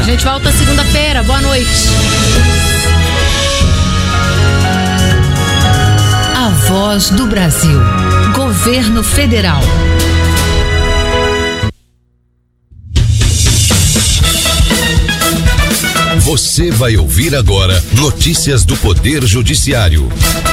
A gente volta segunda-feira. Boa noite. A Voz do Brasil. Governo Federal. Você vai ouvir agora notícias do Poder Judiciário.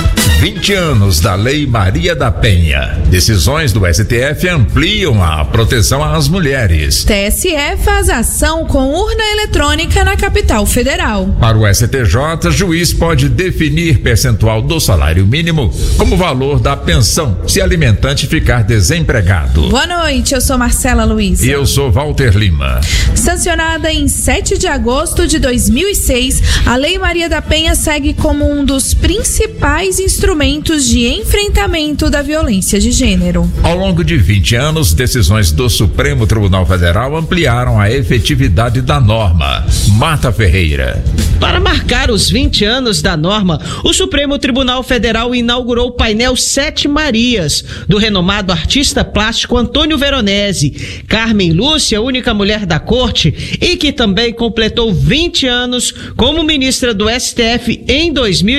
20 anos da Lei Maria da Penha. Decisões do STF ampliam a proteção às mulheres. TSE faz ação com urna eletrônica na capital federal. Para o STJ, juiz pode definir percentual do salário mínimo como valor da pensão se alimentante ficar desempregado. Boa noite, eu sou Marcela Luiz. E eu sou Walter Lima. Sancionada em 7 de agosto de 2006, a Lei Maria da Penha segue como um dos principais instrumentos de enfrentamento da violência de gênero. Ao longo de 20 anos, decisões do Supremo Tribunal Federal ampliaram a efetividade da norma. Marta Ferreira. Para marcar os 20 anos da norma, o Supremo Tribunal Federal inaugurou o painel Sete Marias, do renomado artista plástico Antônio Veronese. Carmen Lúcia, única mulher da corte e que também completou 20 anos como ministra do STF em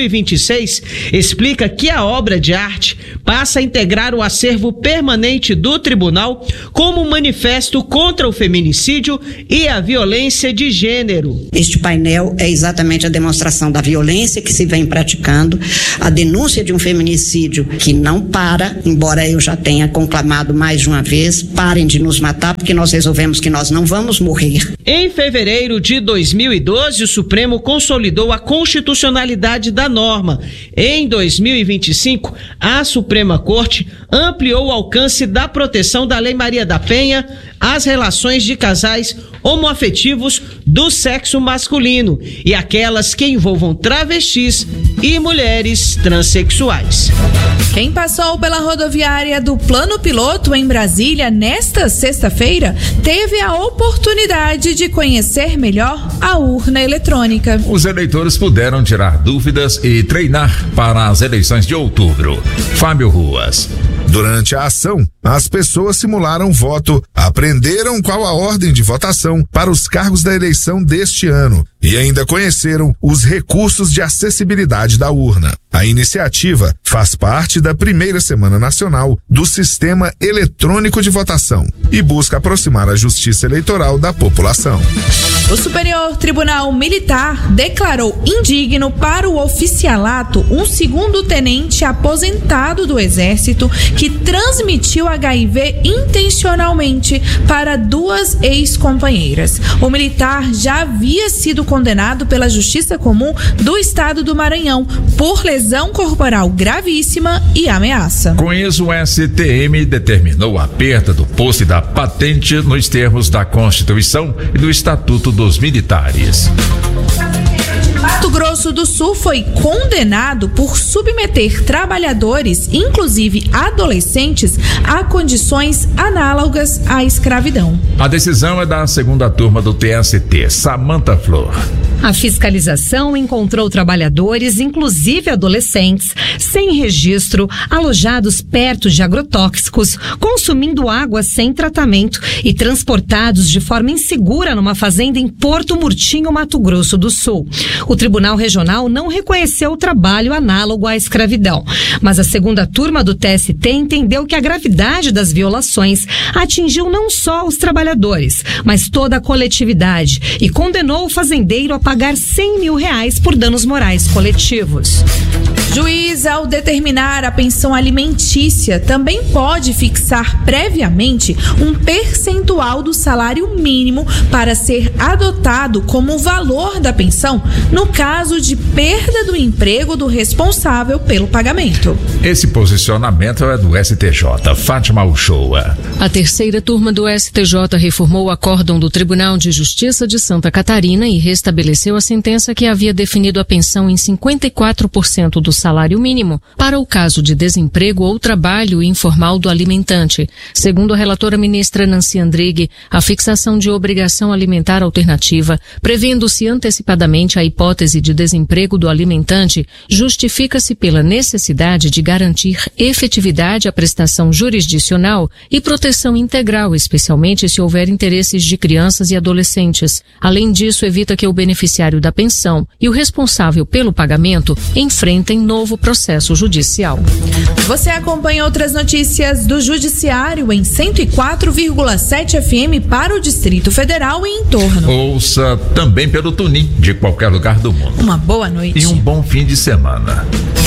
2026, explica que a obra de arte passa a integrar o acervo permanente do tribunal como um manifesto contra o feminicídio e a violência de gênero. Este painel é exatamente a demonstração da violência que se vem praticando, a denúncia de um feminicídio que não para, embora eu já tenha conclamado mais de uma vez, parem de nos matar porque nós resolvemos que nós não vamos morrer. Em fevereiro de 2012, o Supremo consolidou a constitucionalidade da norma. Em 2025, a Suprema Corte ampliou o alcance da proteção da Lei Maria da Penha às relações de casais homoafetivos do sexo masculino e aquelas que envolvam travestis e mulheres transexuais. Quem passou pela rodoviária do Plano Piloto em Brasília nesta sexta-feira teve a oportunidade de conhecer melhor a urna eletrônica. Os eleitores puderam tirar dúvidas e treinar para as eleições de outubro. Fábio Ruas. Durante a ação, as pessoas simularam voto, aprenderam qual a ordem de votação para os cargos da eleição deste ano e ainda conheceram os recursos de acessibilidade da urna. A iniciativa faz parte da primeira Semana Nacional do Sistema Eletrônico de Votação e busca aproximar a Justiça Eleitoral da população. O Superior Tribunal Militar declarou indigno para o oficialato um segundo-tenente aposentado do Exército que transmitiu HIV intencionalmente para 2 ex-companheiras. O militar já havia sido condenado pela Justiça Comum do Estado do Maranhão por lesão corporal gravíssima e ameaça. Com isso, o STM determinou a perda do posto e da patente nos termos da Constituição e do Estatuto dos Militares. Mato Grosso do Sul foi condenado por submeter trabalhadores, inclusive adolescentes, a condições análogas à escravidão. A decisão é da segunda turma do TST, Samanta Flor. A fiscalização encontrou trabalhadores, inclusive adolescentes, sem registro, alojados perto de agrotóxicos, consumindo água sem tratamento e transportados de forma insegura numa fazenda em Porto Murtinho, Mato Grosso do Sul. O Tribunal Regional não reconheceu o trabalho análogo à escravidão, mas a segunda turma do TST entendeu que a gravidade das violações atingiu não só os trabalhadores, mas toda a coletividade e condenou o fazendeiro a pagar R$100 mil por danos morais coletivos. Juiz, ao determinar a pensão alimentícia, também pode fixar previamente um percentual do salário mínimo para ser adotado como valor da pensão no caso de perda do emprego do responsável pelo pagamento. Esse posicionamento é do STJ. Fátima Uchoa. A terceira turma do STJ reformou o acórdão do Tribunal de Justiça de Santa Catarina e restabeleceu estabeleceu a sentença que havia definido a pensão em 54% do salário mínimo para o caso de desemprego ou trabalho informal do alimentante. Segundo a relatora ministra Nancy Andrighi, a fixação de obrigação alimentar alternativa, prevendo-se antecipadamente a hipótese de desemprego do alimentante, justifica-se pela necessidade de garantir efetividade à prestação jurisdicional e proteção integral, especialmente se houver interesses de crianças e adolescentes. Além disso, evita que o beneficiário da pensão e o responsável pelo pagamento enfrentem novo processo judicial. Você acompanha outras notícias do Judiciário em 104,7 FM para o Distrito Federal e em torno. Ouça também pelo Tunin, de qualquer lugar do mundo. Uma boa noite. E um bom fim de semana.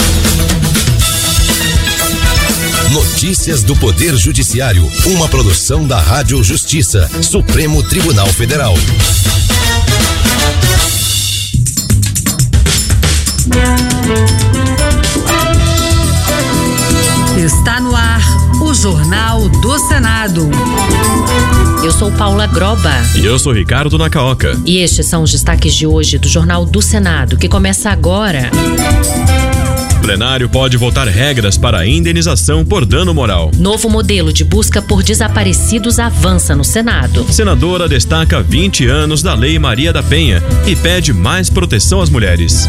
Notícias do Poder Judiciário, uma produção da Rádio Justiça, Supremo Tribunal Federal. Está no ar o Jornal do Senado. Eu sou Paula Groba. E eu sou Ricardo Nacaoca. E estes são os destaques de hoje do Jornal do Senado, que começa agora. O plenário pode votar regras para a indenização por dano moral. Novo modelo de busca por desaparecidos avança no Senado. Senadora destaca 20 anos da Lei Maria da Penha e pede mais proteção às mulheres.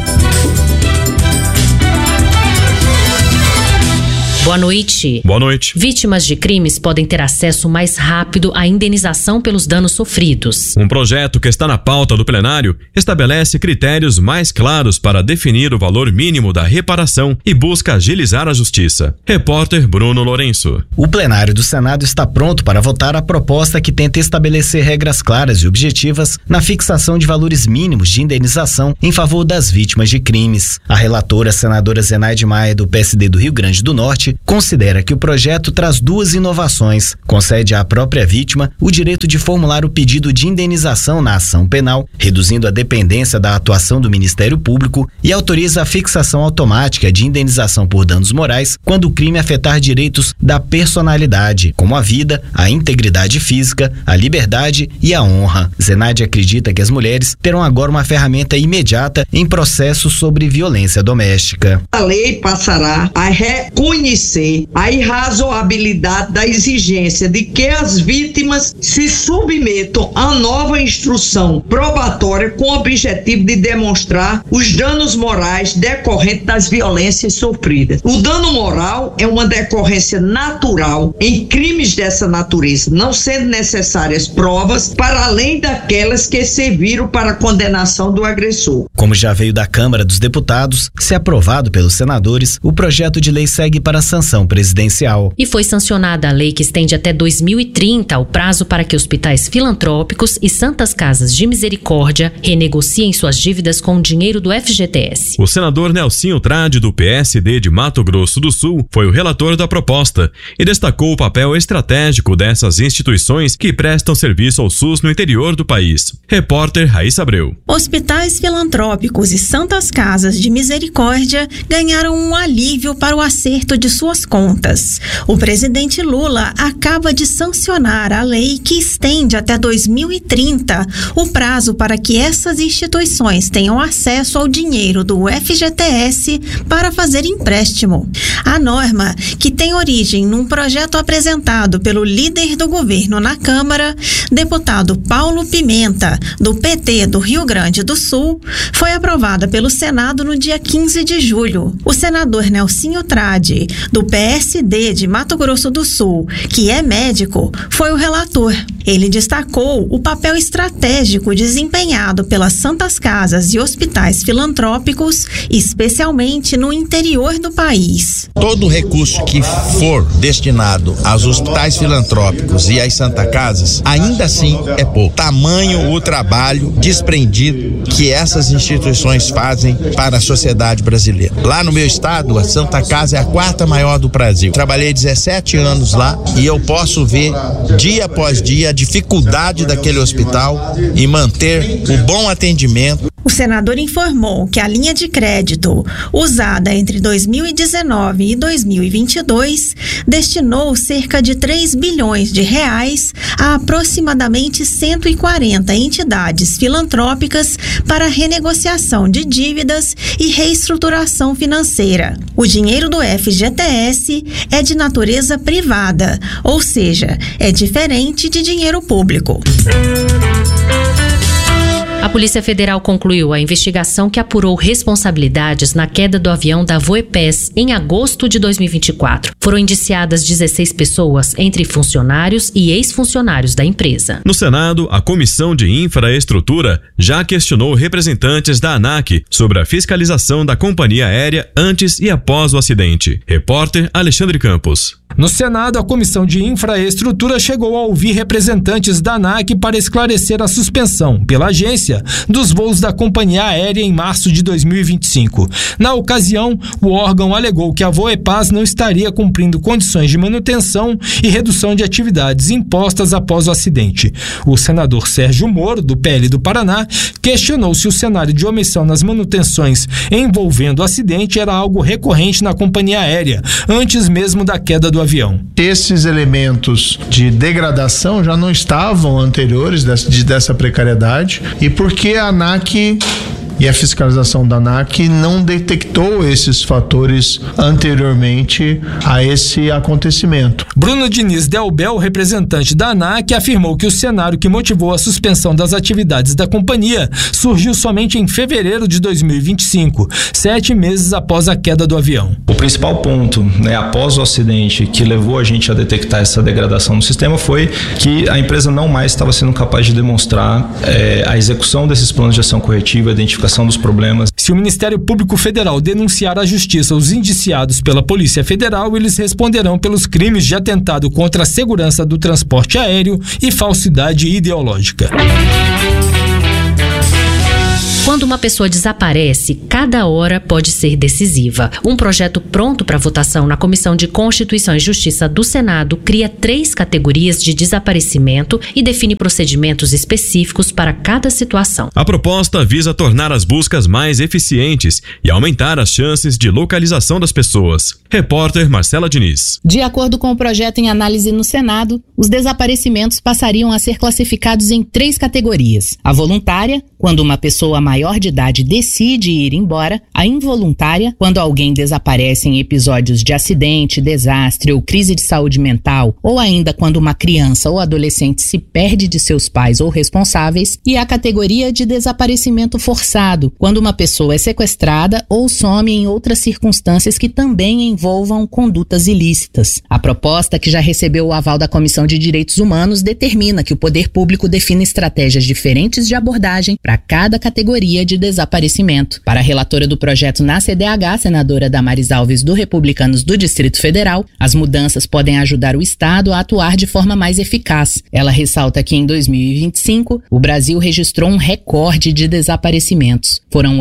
Boa noite. Boa noite. Vítimas de crimes podem ter acesso mais rápido à indenização pelos danos sofridos. Um projeto que está na pauta do plenário estabelece critérios mais claros para definir o valor mínimo da reparação e busca agilizar a justiça. Repórter Bruno Lourenço. O plenário do Senado está pronto para votar a proposta que tenta estabelecer regras claras e objetivas na fixação de valores mínimos de indenização em favor das vítimas de crimes. A relatora, senadora Zenaide Maia, do PSD do Rio Grande do Norte, considera que o projeto traz duas inovações. Concede à própria vítima o direito de formular o pedido de indenização na ação penal, reduzindo a dependência da atuação do Ministério Público, e autoriza a fixação automática de indenização por danos morais quando o crime afetar direitos da personalidade, como a vida, a integridade física, a liberdade e a honra. Zenaide acredita que as mulheres terão agora uma ferramenta imediata em processos sobre violência doméstica. A lei passará a reconhecer a irrazoabilidade da exigência de que as vítimas se submetam a nova instrução probatória com o objetivo de demonstrar os danos morais decorrentes das violências sofridas. O dano moral é uma decorrência natural em crimes dessa natureza, não sendo necessárias provas para além daquelas que serviram para a condenação do agressor. Como já veio da Câmara dos Deputados, se aprovado pelos senadores, o projeto de lei segue para a sanção presidencial. E foi sancionada a lei que estende até 2030 o prazo para que hospitais filantrópicos e santas casas de misericórdia renegociem suas dívidas com o dinheiro do FGTS. O senador Nelsinho Trade, do PSD de Mato Grosso do Sul, foi o relator da proposta e destacou o papel estratégico dessas instituições que prestam serviço ao SUS no interior do país. Repórter Raíssa Abreu. Hospitais filantrópicos e santas casas de misericórdia ganharam um alívio para o acerto de suas contas. O presidente Lula acaba de sancionar a lei que estende até 2030 o prazo para que essas instituições tenham acesso ao dinheiro do FGTS para fazer empréstimo. A norma, que tem origem num projeto apresentado pelo líder do governo na Câmara, deputado Paulo Pimenta, do PT do Rio Grande do Sul, foi aprovada pelo Senado no dia 15 de julho. O senador Nelsinho Trade, do PSD de Mato Grosso do Sul, que é médico, foi o relator. Ele destacou o papel estratégico desempenhado pelas santas casas e hospitais filantrópicos, especialmente no interior do país. Todo recurso que for destinado aos hospitais filantrópicos e às santas casas, ainda assim é pouco. Tamanho o trabalho desprendido que essas instituições fazem para a sociedade brasileira. Lá no meu estado, a Santa Casa é a quarta maior do Brasil. Trabalhei 17 anos lá e eu posso ver dia após dia a dificuldade daquele hospital em manter o bom atendimento. O senador informou que a linha de crédito usada entre 2019 e 2022 destinou cerca de 3 bilhões de reais a aproximadamente 140 entidades filantrópicas para renegociação de dívidas e reestruturação financeira. O dinheiro do FGTS é de natureza privada, ou seja, é diferente de dinheiro público. A Polícia Federal concluiu a investigação que apurou responsabilidades na queda do avião da Voepes em agosto de 2024. Foram indiciadas 16 pessoas, entre funcionários e ex-funcionários da empresa. No Senado, a Comissão de Infraestrutura já questionou representantes da ANAC sobre a fiscalização da companhia aérea antes e após o acidente. Repórter Alexandre Campos. No Senado, a Comissão de Infraestrutura chegou a ouvir representantes da ANAC para esclarecer a suspensão, pela agência, dos voos da companhia aérea em março de 2025. Na ocasião, o órgão alegou que a Voepaz não estaria cumprindo condições de manutenção e redução de atividades impostas após o acidente. O senador Sérgio Moro, do PL do Paraná, questionou se o cenário de omissão nas manutenções envolvendo o acidente era algo recorrente na companhia aérea, antes mesmo da queda do avião. Esses elementos de degradação já não estavam anteriores dessa precariedade e porque a ANAC e a fiscalização da ANAC não detectou esses fatores anteriormente a esse acontecimento. Bruno Diniz Delbel, representante da ANAC, afirmou que o cenário que motivou a suspensão das atividades da companhia surgiu somente em fevereiro de 2025, 7 meses após a queda do avião. O principal ponto, após o acidente que levou a gente a detectar essa degradação no sistema foi que a empresa não mais estava sendo capaz de demonstrar a execução desses planos de ação corretiva, identificação dos problemas. Se o Ministério Público Federal denunciar à Justiça os indiciados pela Polícia Federal, eles responderão pelos crimes de atentado contra a segurança do transporte aéreo e falsidade ideológica. Quando uma pessoa desaparece, cada hora pode ser decisiva. Um projeto pronto para votação na Comissão de Constituição e Justiça do Senado cria 3 categorias de desaparecimento e define procedimentos específicos para cada situação. A proposta visa tornar as buscas mais eficientes e aumentar as chances de localização das pessoas. Repórter Marcela Diniz. De acordo com o projeto em análise no Senado, os desaparecimentos passariam a ser classificados em 3 categorias. A voluntária, quando uma pessoa maior de idade decide ir embora, a involuntária, quando alguém desaparece em episódios de acidente, desastre ou crise de saúde mental, ou ainda quando uma criança ou adolescente se perde de seus pais ou responsáveis, e a categoria de desaparecimento forçado, quando uma pessoa é sequestrada ou some em outras circunstâncias que também envolvam condutas ilícitas. A proposta, que já recebeu o aval da Comissão de Direitos Humanos, determina que o poder público defina estratégias diferentes de abordagem para cada categoria de desaparecimento. Para a relatora do projeto na CDH, senadora Damares Alves, do Republicanos do Distrito Federal, as mudanças podem ajudar o Estado a atuar de forma mais eficaz. Ela ressalta que em 2025, o Brasil registrou um recorde de desaparecimentos. Foram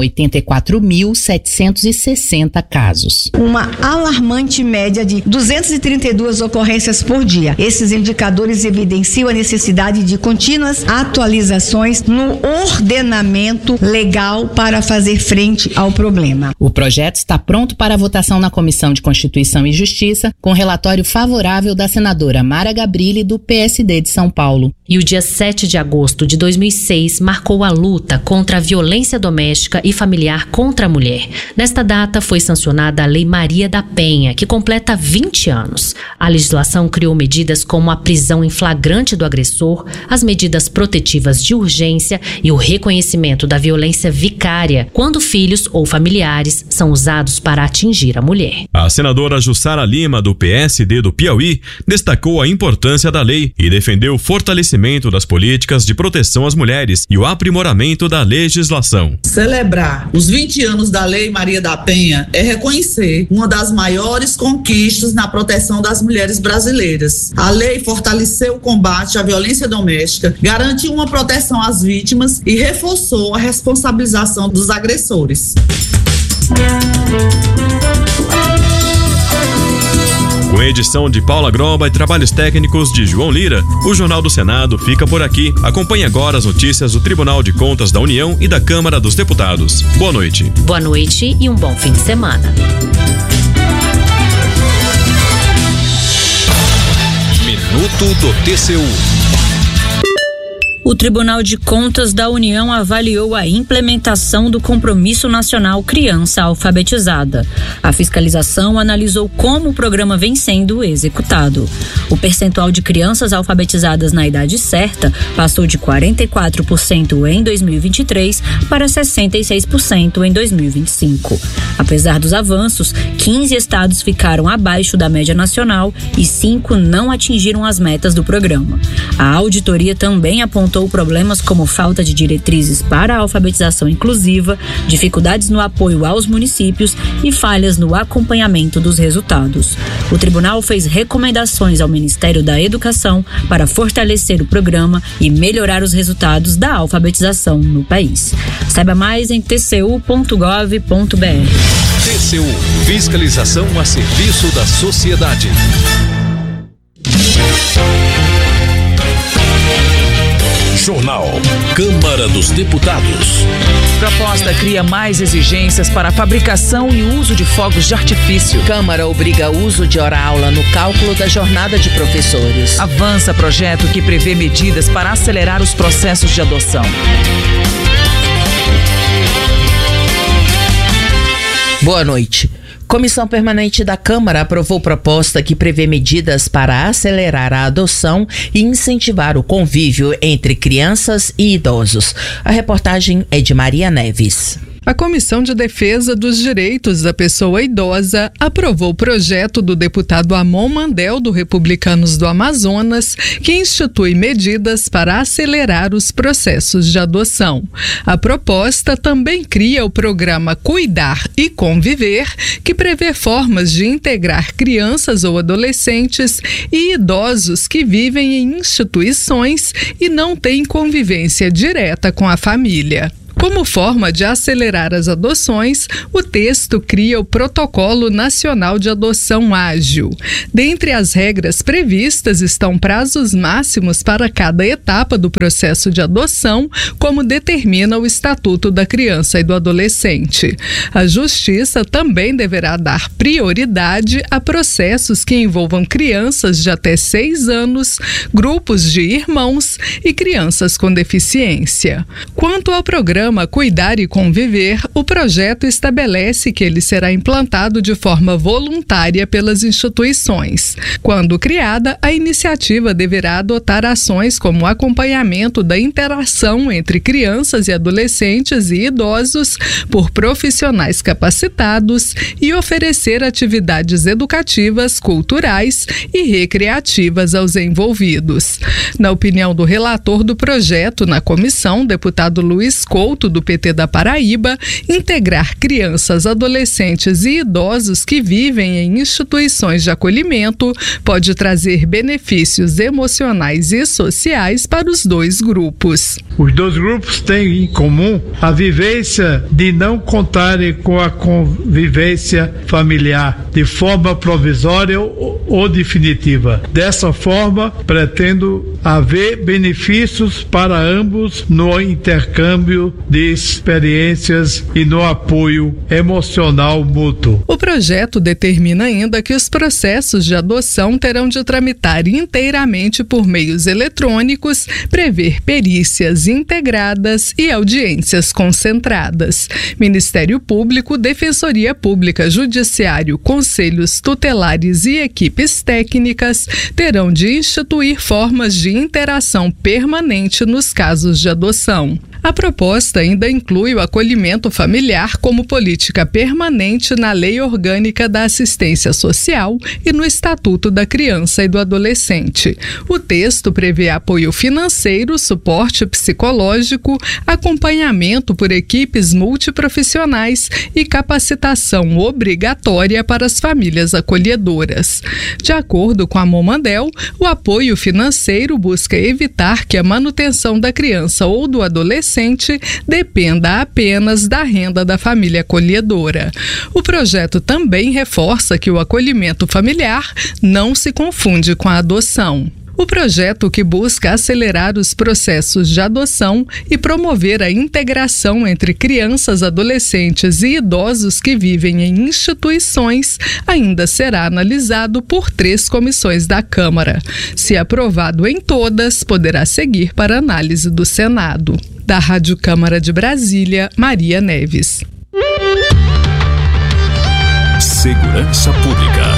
84.760 casos. Uma alarmante média de 232 ocorrências por dia. Esses indicadores evidenciam a necessidade de contínuas atualizações no ordenamento legal para fazer frente ao problema. O projeto está pronto para votação na Comissão de Constituição e Justiça, com relatório favorável da senadora Mara Gabrilli, do PSD de São Paulo. E o dia 7 de agosto de 2006 marcou a luta contra a violência doméstica e familiar contra a mulher. Nesta data foi sancionada a Lei Maria da Penha, que completa 20 anos. A legislação criou medidas como a prisão em flagrante do agressor, as medidas protetivas de urgência e o reconhecimento da violência vicária, quando filhos ou familiares são usados para atingir a mulher. A senadora Jussara Lima, do PSD do Piauí, destacou a importância da lei e defendeu o fortalecimento das políticas de proteção às mulheres e o aprimoramento da legislação. Celebrar os 20 anos da Lei Maria da Penha é reconhecer uma das maiores conquistas na proteção das mulheres brasileiras. A lei fortaleceu o combate à violência doméstica, garantiu uma proteção às vítimas e reforçou a responsabilização dos agressores. Com edição de Paula Groba e trabalhos técnicos de João Lira, o Jornal do Senado fica por aqui. Acompanhe agora as notícias do Tribunal de Contas da União e da Câmara dos Deputados. Boa noite. Boa noite e um bom fim de semana. Minuto do TCU. O Tribunal de Contas da União avaliou a implementação do Compromisso Nacional Criança Alfabetizada. A fiscalização analisou como o programa vem sendo executado. O percentual de crianças alfabetizadas na idade certa passou de 44% em 2023 para 66% em 2025. Apesar dos avanços, 15 estados ficaram abaixo da média nacional e 5 não atingiram as metas do programa. A auditoria também apontou problemas como falta de diretrizes para a alfabetização inclusiva, dificuldades no apoio aos municípios e falhas no acompanhamento dos resultados. O tribunal fez recomendações ao Ministério da Educação para fortalecer o programa e melhorar os resultados da alfabetização no país. Saiba mais em tcu.gov.br. TCU, fiscalização a serviço da sociedade. Jornal Câmara dos Deputados. Proposta cria mais exigências para a fabricação e uso de fogos de artifício. Câmara obriga o uso de hora-aula no cálculo da jornada de professores. Avança projeto que prevê medidas para acelerar os processos de adoção. Boa noite. Comissão Permanente da Câmara aprovou proposta que prevê medidas para acelerar a adoção e incentivar o convívio entre crianças e idosos. A reportagem é de Maria Neves. A Comissão de Defesa dos Direitos da Pessoa Idosa aprovou o projeto do deputado Amon Mandel, do Republicanos do Amazonas, que institui medidas para acelerar os processos de adoção. A proposta também cria o programa Cuidar e Conviver, que prevê formas de integrar crianças ou adolescentes e idosos que vivem em instituições e não têm convivência direta com a família. Como forma de acelerar as adoções, o texto cria o Protocolo Nacional de Adoção Ágil. Dentre as regras previstas estão prazos máximos para cada etapa do processo de adoção, como determina o Estatuto da Criança e do Adolescente. A Justiça também deverá dar prioridade a processos que envolvam crianças de até 6 anos, grupos de irmãos e crianças com deficiência. Quanto ao programa Cuidar e Conviver, o projeto estabelece que ele será implantado de forma voluntária pelas instituições. Quando criada, a iniciativa deverá adotar ações como acompanhamento da interação entre crianças e adolescentes e idosos por profissionais capacitados e oferecer atividades educativas, culturais e recreativas aos envolvidos. Na opinião do relator do projeto na comissão, deputado Luiz Couto, do PT da Paraíba, integrar crianças, adolescentes e idosos que vivem em instituições de acolhimento pode trazer benefícios emocionais e sociais para os dois grupos. Os dois grupos têm em comum a vivência de não contarem com a convivência familiar de forma provisória ou definitiva. Dessa forma, pretendo haver benefícios para ambos no intercâmbio de experiências e no apoio emocional mútuo. O projeto determina ainda que os processos de adoção terão de tramitar inteiramente por meios eletrônicos, prever perícias integradas e audiências concentradas. Ministério Público, Defensoria Pública, Judiciário, Conselhos Tutelares e equipes técnicas terão de instituir formas de interação permanente nos casos de adoção. A proposta ainda inclui o acolhimento familiar como política permanente na Lei Orgânica da Assistência Social e no Estatuto da Criança e do Adolescente. O texto prevê apoio financeiro, suporte psicológico, acompanhamento por equipes multiprofissionais e capacitação obrigatória para as famílias acolhedoras. De acordo com a Momandel, o apoio financeiro busca evitar que a manutenção da criança ou do adolescente adolescente dependa apenas da renda da família acolhedora. O projeto também reforça que o acolhimento familiar não se confunde com a adoção. O projeto, que busca acelerar os processos de adoção e promover a integração entre crianças, adolescentes e idosos que vivem em instituições, ainda será analisado por 3 comissões da Câmara. Se aprovado em todas, poderá seguir para análise do Senado. Da Rádio Câmara de Brasília, Maria Neves. Segurança Pública.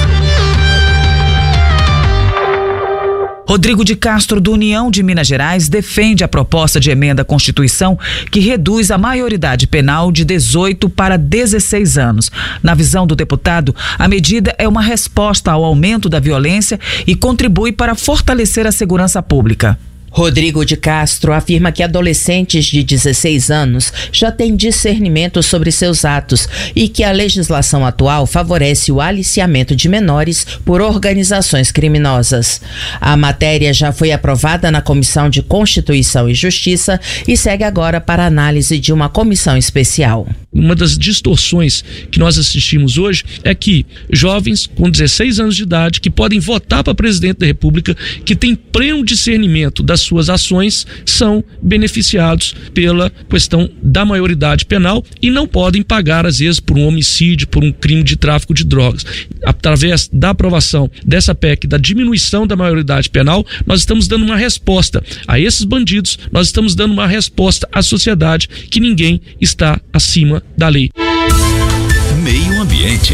Rodrigo de Castro, do União de Minas Gerais, defende a proposta de emenda à Constituição que reduz a maioridade penal de 18 para 16 anos. Na visão do deputado, a medida é uma resposta ao aumento da violência e contribui para fortalecer a segurança pública. Rodrigo de Castro afirma que adolescentes de 16 anos já têm discernimento sobre seus atos e que a legislação atual favorece o aliciamento de menores por organizações criminosas. A matéria já foi aprovada na Comissão de Constituição e Justiça e segue agora para análise de uma comissão especial. Uma das distorções que nós assistimos hoje é que jovens com 16 anos de idade que podem votar para presidente da República, que têm pleno discernimento das suas ações, são beneficiados pela questão da maioridade penal e não podem pagar, às vezes, por um homicídio, por um crime de tráfico de drogas. Através da aprovação dessa PEC, da diminuição da maioridade penal, nós estamos dando uma resposta a esses bandidos, nós estamos dando uma resposta à sociedade que ninguém está acima da lei. Meio Ambiente.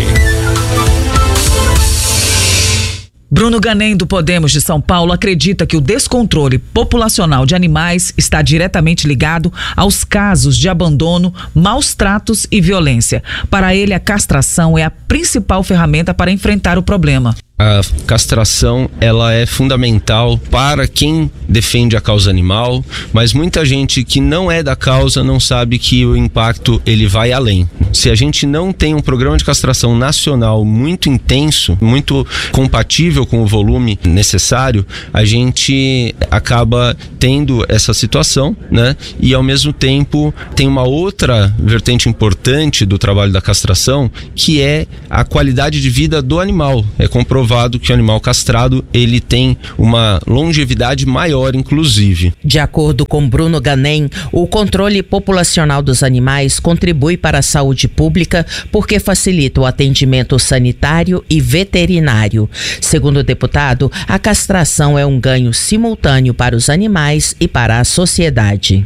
Bruno Ganem, do Podemos de São Paulo, acredita que o descontrole populacional de animais está diretamente ligado aos casos de abandono, maus tratos e violência. Para ele, a castração é a principal ferramenta para enfrentar o problema. A castração, ela é fundamental para quem defende a causa animal, mas muita gente que não é da causa não sabe que o impacto ele vai além. Se a gente não tem um programa de castração nacional muito intenso, muito compatível com o volume necessário, a gente acaba tendo essa situação, né? E ao mesmo tempo tem uma outra vertente importante do trabalho da castração, que é a qualidade de vida do animal. É comprovado que o animal castrado ele tem uma longevidade maior, inclusive. De acordo com Bruno Ganem, o controle populacional dos animais contribui para a saúde pública porque facilita o atendimento sanitário e veterinário. Segundo o deputado, a castração é um ganho simultâneo para os animais e para a sociedade.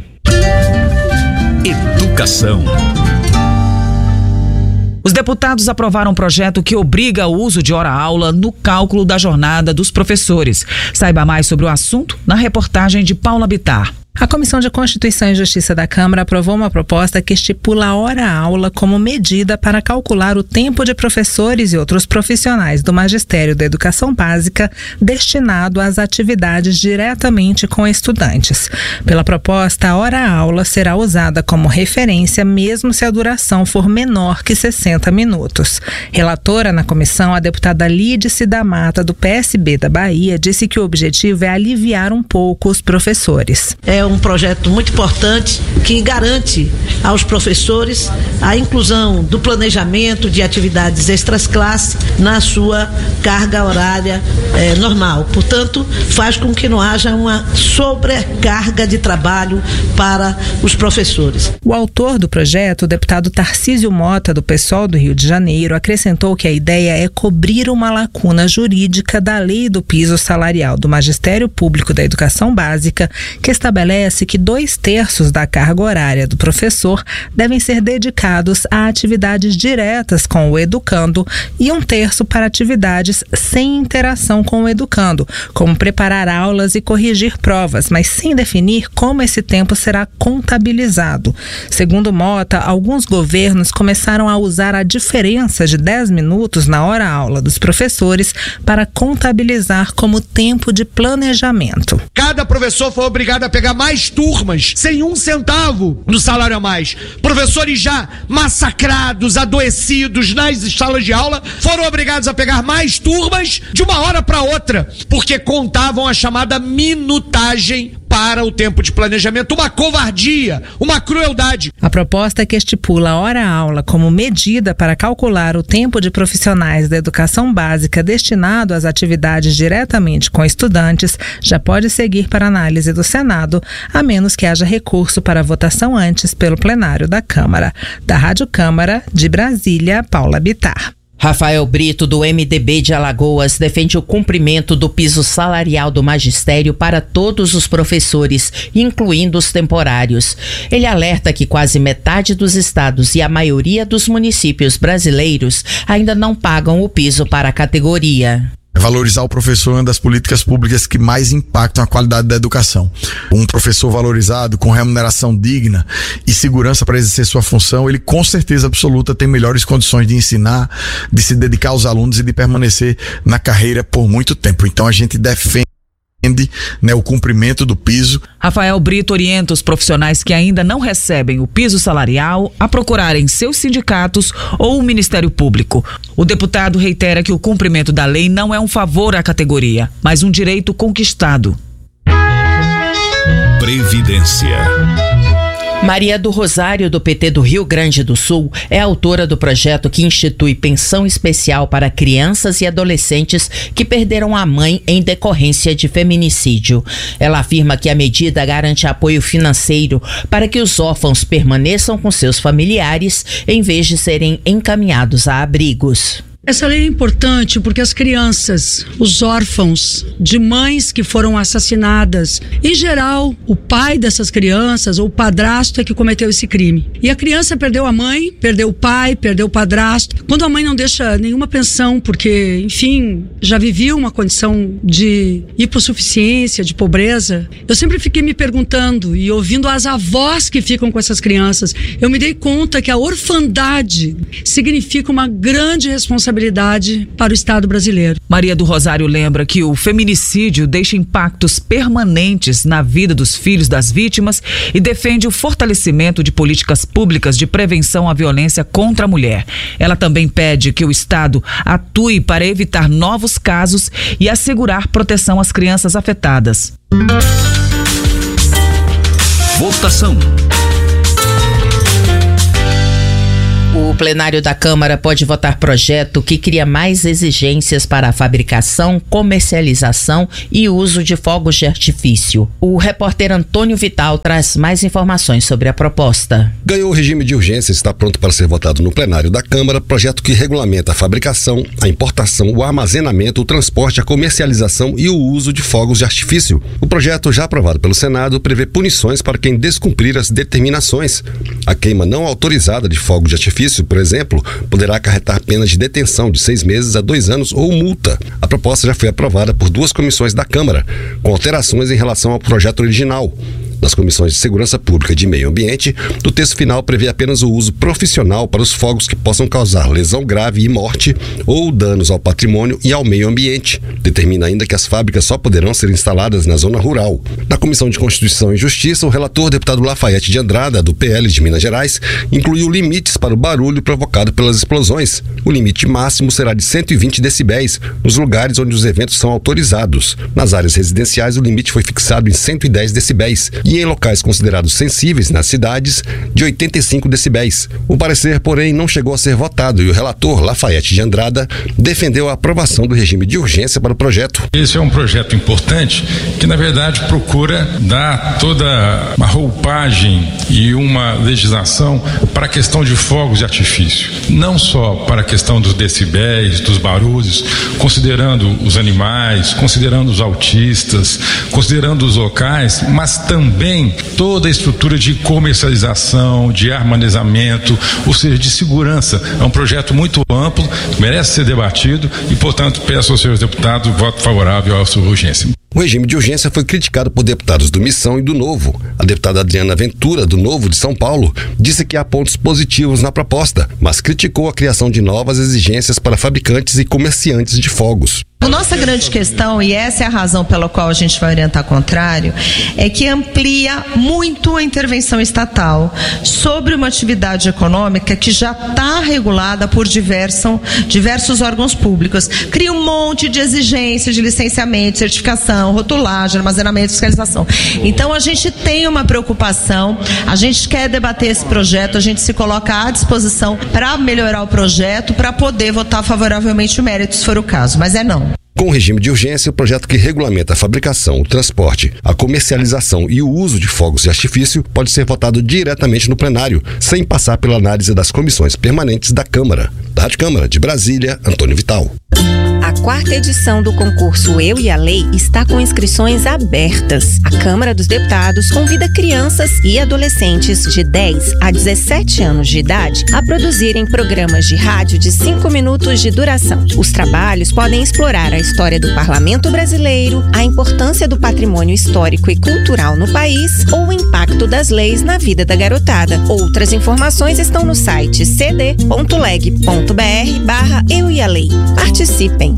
Educação. Os deputados aprovaram um projeto que obriga o uso de hora-aula no cálculo da jornada dos professores. Saiba mais sobre o assunto na reportagem de Paula Bittar. A Comissão de Constituição e Justiça da Câmara aprovou uma proposta que estipula a hora-aula como medida para calcular o tempo de professores e outros profissionais do Magistério da Educação Básica destinado às atividades diretamente com estudantes. Pela proposta, a hora-aula será usada como referência mesmo se a duração for menor que 60 minutos. Relatora na comissão, a deputada Lídice da Mata, do PSB da Bahia, disse que o objetivo é aliviar um pouco os professores. É um projeto muito importante que garante aos professores a inclusão do planejamento de atividades extraclasse na sua carga horária normal. Portanto, faz com que não haja uma sobrecarga de trabalho para os professores. O autor do projeto, o deputado Tarcísio Mota, do PSOL do Rio de Janeiro, acrescentou que a ideia é cobrir uma lacuna jurídica da Lei do Piso Salarial do Magistério Público da Educação Básica, que estabelece que 2/3 da carga horária do professor devem ser dedicados a atividades diretas com o educando e 1/3 para atividades sem interação com o educando, como preparar aulas e corrigir provas, mas sem definir como esse tempo será contabilizado. Segundo Mota, alguns governos começaram a usar a diferença de 10 minutos na hora-aula dos professores para contabilizar como tempo de planejamento. Cada professor foi obrigado a pegar mais turmas, sem 1 centavo no salário a mais. Professores já massacrados, adoecidos nas salas de aula, foram obrigados a pegar mais turmas de uma hora para outra, porque contavam a chamada minutagem para o tempo de planejamento, uma covardia, uma crueldade. A proposta que estipula a hora-aula como medida para calcular o tempo de profissionais da educação básica destinado às atividades diretamente com estudantes já pode seguir para análise do Senado, a menos que haja recurso para votação antes pelo plenário da Câmara. Da Rádio Câmara, de Brasília, Paula Bittar. Rafael Brito, do MDB de Alagoas, defende o cumprimento do piso salarial do magistério para todos os professores, incluindo os temporários. Ele alerta que quase metade dos estados e a maioria dos municípios brasileiros ainda não pagam o piso para a categoria. Valorizar o professor é uma das políticas públicas que mais impactam a qualidade da educação. Um professor valorizado, com remuneração digna e segurança para exercer sua função, ele com certeza absoluta tem melhores condições de ensinar, de se dedicar aos alunos e de permanecer na carreira por muito tempo. Então a gente defende o cumprimento do piso. Rafael Brito orienta os profissionais que ainda não recebem o piso salarial a procurarem seus sindicatos ou o Ministério Público. O deputado reitera que o cumprimento da lei não é um favor à categoria, mas um direito conquistado. Previdência. Maria do Rosário, do PT do Rio Grande do Sul, é autora do projeto que institui pensão especial para crianças e adolescentes que perderam a mãe em decorrência de feminicídio. Ela afirma que a medida garante apoio financeiro para que os órfãos permaneçam com seus familiares em vez de serem encaminhados a abrigos. Essa lei é importante porque as crianças, os órfãos de mães que foram assassinadas, em geral, o pai dessas crianças ou o padrasto é que cometeu esse crime. E a criança perdeu a mãe, perdeu o pai, perdeu o padrasto. Quando a mãe não deixa nenhuma pensão, porque, enfim, já vivia uma condição de hipossuficiência, de pobreza, eu sempre fiquei me perguntando e ouvindo as avós que ficam com essas crianças, eu me dei conta que a orfandade significa uma grande responsabilidade para o Estado brasileiro. Maria do Rosário lembra que o feminicídio deixa impactos permanentes na vida dos filhos das vítimas e defende o fortalecimento de políticas públicas de prevenção à violência contra a mulher. Ela também pede que o Estado atue para evitar novos casos e assegurar proteção às crianças afetadas. Votação. O plenário da Câmara pode votar projeto que cria mais exigências para a fabricação, comercialização e uso de fogos de artifício. O repórter Antônio Vital traz mais informações sobre a proposta. Ganhou o regime de urgência e está pronto para ser votado no plenário da Câmara, projeto que regulamenta a fabricação, a importação, o armazenamento, o transporte, a comercialização e o uso de fogos de artifício. O projeto, já aprovado pelo Senado, prevê punições para quem descumprir as determinações. A queima não autorizada de fogos de artifício, por exemplo, poderá acarretar penas de detenção de 6 meses a 2 anos ou multa. A proposta já foi aprovada por 2 comissões da Câmara, com alterações em relação ao projeto original. Nas comissões de Segurança Pública e de Meio Ambiente, o texto final prevê apenas o uso profissional para os fogos que possam causar lesão grave e morte ou danos ao patrimônio e ao meio ambiente. Determina ainda que as fábricas só poderão ser instaladas na zona rural. Na Comissão de Constituição e Justiça, o relator, deputado Lafayette de Andrada, do PL de Minas Gerais, incluiu limites para o barulho provocado pelas explosões. O limite máximo será de 120 decibéis nos lugares onde os eventos são autorizados. Nas áreas residenciais, o limite foi fixado em 110 decibéis. E em locais considerados sensíveis nas cidades, de 85 decibéis. O parecer, porém, não chegou a ser votado e o relator, Lafayette de Andrada, defendeu a aprovação do regime de urgência para o projeto. Esse é um projeto importante que, na verdade, procura dar toda uma roupagem e uma legislação para a questão de fogos de artifício. Não só para a questão dos decibéis, dos barulhos, considerando os animais, considerando os autistas, considerando os locais, mas também toda a estrutura de comercialização, de armazenamento, ou seja, de segurança. É um projeto muito amplo, merece ser debatido e, portanto, peço aos senhores deputados voto favorável à sua urgência. O regime de urgência foi criticado por deputados do Missão e do Novo. A deputada Adriana Ventura, do Novo de São Paulo, disse que há pontos positivos na proposta, mas criticou a criação de novas exigências para fabricantes e comerciantes de fogos. A nossa grande questão, e essa é a razão pela qual a gente vai orientar contrário, é que amplia muito a intervenção estatal sobre uma atividade econômica que já está regulada por diversos órgãos públicos. Cria um monte de exigências de licenciamento, certificação, rotulagem, armazenamento, fiscalização. Então a gente tem uma preocupação, a gente quer debater esse projeto, a gente se coloca à disposição para melhorar o projeto, para poder votar favoravelmente o mérito, se for o caso, mas não. Com o regime de urgência, o projeto que regulamenta a fabricação, o transporte, a comercialização e o uso de fogos de artifício pode ser votado diretamente no plenário, sem passar pela análise das comissões permanentes da Câmara. Da Rádio Câmara de Brasília, Antônio Vital. A 4ª edição do concurso Eu e a Lei está com inscrições abertas. A Câmara dos Deputados convida crianças e adolescentes de 10 a 17 anos de idade a produzirem programas de rádio de 5 minutos de duração. Os trabalhos podem explorar a história do Parlamento brasileiro, a importância do patrimônio histórico e cultural no país ou o impacto das leis na vida da garotada. Outras informações estão no site cd.leg.br/Eu e a Lei. Participem!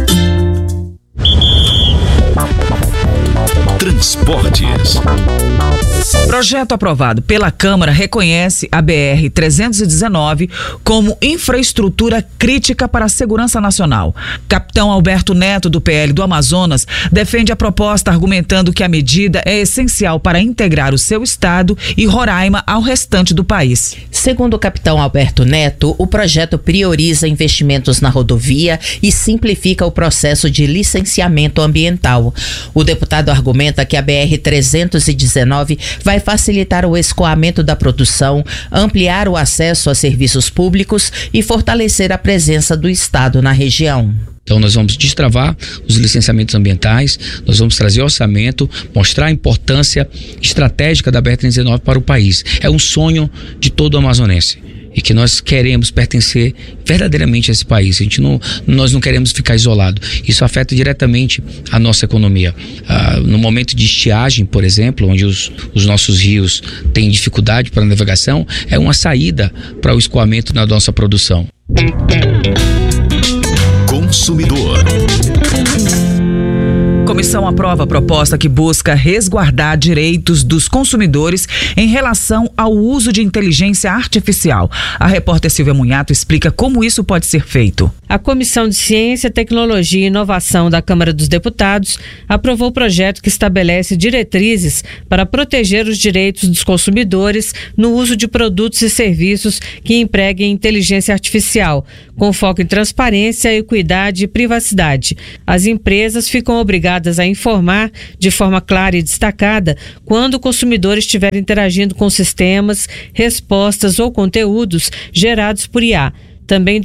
Transportes. Projeto aprovado pela Câmara reconhece a BR-319 como infraestrutura crítica para a segurança nacional. Capitão Alberto Neto, do PL do Amazonas, defende a proposta argumentando que a medida é essencial para integrar o seu estado e Roraima ao restante do país. Segundo o capitão Alberto Neto, o projeto prioriza investimentos na rodovia e simplifica o processo de licenciamento ambiental. O deputado argumenta que a BR-319 vai facilitar o escoamento da produção, ampliar o acesso a serviços públicos e fortalecer a presença do Estado na região. Então nós vamos destravar os licenciamentos ambientais, nós vamos trazer orçamento, mostrar a importância estratégica da BR-319 para o país. É um sonho de todo amazonense. E que nós queremos pertencer verdadeiramente a esse país. Nós não queremos ficar isolado. Isso afeta diretamente a nossa economia. No momento de estiagem, por exemplo, onde os nossos rios têm dificuldade para a navegação, é uma saída para o escoamento da nossa produção. Consumidor. Comissão aprova a proposta que busca resguardar direitos dos consumidores em relação ao uso de inteligência artificial. A repórter Silvia Munhato explica como isso pode ser feito. A Comissão de Ciência, Tecnologia e Inovação da Câmara dos Deputados aprovou o projeto que estabelece diretrizes para proteger os direitos dos consumidores no uso de produtos e serviços que empreguem inteligência artificial, com foco em transparência, equidade e privacidade. As empresas ficam obrigadas a informar de forma clara e destacada quando o consumidor estiver interagindo com sistemas, respostas ou conteúdos gerados por IA. Também